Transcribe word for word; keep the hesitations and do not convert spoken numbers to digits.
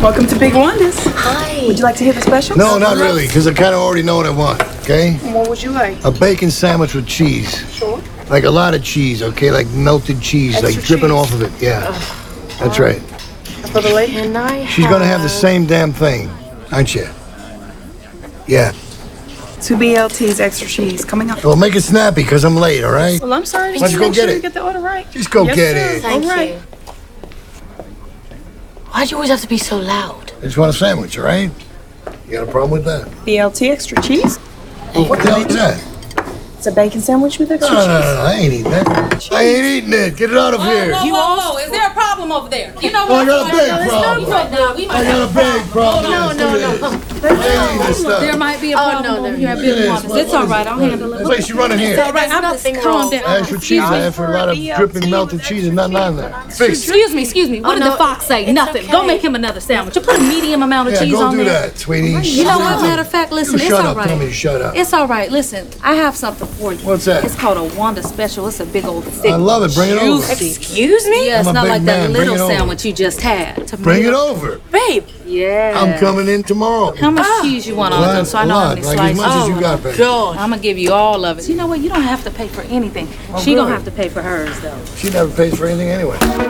Welcome to Big Wanda's. Hi. Would you like to hear the specials? No, not really, because I kind of already know what I want, okay? What would you like? A bacon sandwich with cheese. Sure. Like a lot of cheese, okay? Like melted cheese, Extra like dripping cheese. off of it, yeah. That's right. For the lady? And I She's gonna have the same damn thing, aren't you? Yeah. Two B L Ts, extra cheese, coming up. Well, make it snappy, because I'm late, all right? Well, I'm sorry. Why don't you go Make get sure it? You get the order right. Just go Yes, get sir. it. Thank All right. you. Why'd you always have to be so loud? I just want a sandwich, all right? You got a problem with that? B L T, extra cheese. What the hell is that? It's a bacon sandwich with No, extra no, cheese. no, no, I ain't eating that. I ain't eating it. Get it out of here. Whoa, whoa, whoa, is there a problem over there? You know Oh, I what? got a big problem. Nah, we might I got a big problem. No, no, no. I ain't eating this stuff. There might be a Oh, problem no, over there- here at Look at Big this. Wanda's. What- It's what all is right. it? I'll handle it. It's like she running It's here. all right. I'm nothing just calm wrong. down. Extra cheese, man, for a lot of dripping melted cheese and nothing on there. Fix it. Excuse me, excuse me. What Oh, did no, the fox say? it's Nothing. okay. Go make him another sandwich. You put a medium amount of Yeah, cheese go on do there. that, sweetie. You know what? Matter of fact, listen, You it's shut all up. Tell me right. to shut up. It's all right. Listen, I have something for you. What's that? It's called a Wanda special. It's a big old thick. I love it. Bring it over. juicy- Excuse me? Yeah, it's I'm a not big like man. that Bring little it over. sandwich you just had. Bring it over. Babe. Yeah. I'm coming in tomorrow. How much cheese you want A on lot, them so I a know how lot, many like slices? as much as you Oh, got, baby. God. I'm gonna give you all of it. You know what? You don't have to pay for anything. Oh, she good. gonna have to pay for hers though. She never pays for anything anyway.